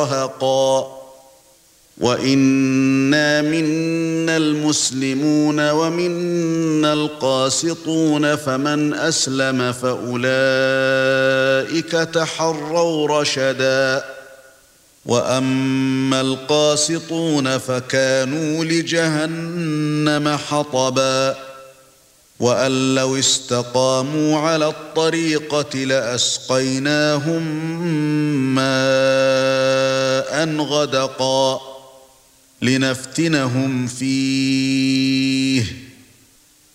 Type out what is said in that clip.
رهقا وإنا منا المسلمون ومنا القاسطون فمن أسلم فأولئك تحروا رشدا وأما القاسطون فكانوا لجهنم حطبا وأن لو استقاموا على الطريقة لأسقيناهم ماء غدقا لنفتنهم فيه